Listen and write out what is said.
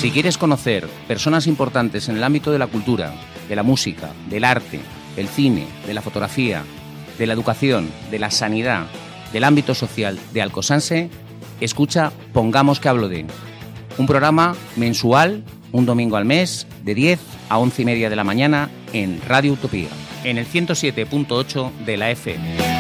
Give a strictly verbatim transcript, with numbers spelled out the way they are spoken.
Si quieres conocer personas importantes en el ámbito de la cultura, de la música, del arte, del cine, de la fotografía, de la educación, de la sanidad, del ámbito social de Alcosanse, escucha Pongamos que hablo de. Un programa mensual, un domingo al mes, de diez a once y media de la mañana en Radio Utopía, en el ciento siete punto ocho de la F M.